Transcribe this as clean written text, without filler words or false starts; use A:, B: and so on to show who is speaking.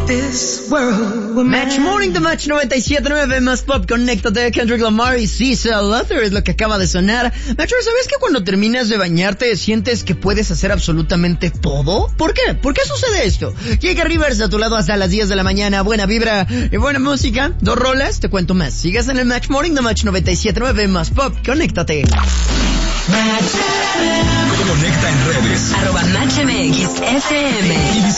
A: this world were
B: Match Morning, The Match 97.9 más pop, conéctate. Kendrick Lamar y Cisa Luther es lo que acaba de sonar. Macho, ¿sabes que cuando terminas de bañarte sientes que puedes hacer absolutamente todo? ¿Por qué? ¿Por qué sucede esto? Llega Rivers a tu lado hasta las 10 de la mañana. Buena vibra y buena música. 2 rolas, te cuento más. Sigas en el Match Morning, The Match 97.9 más pop, conéctate.
C: Conecta en redes.
D: @MatchMXFM.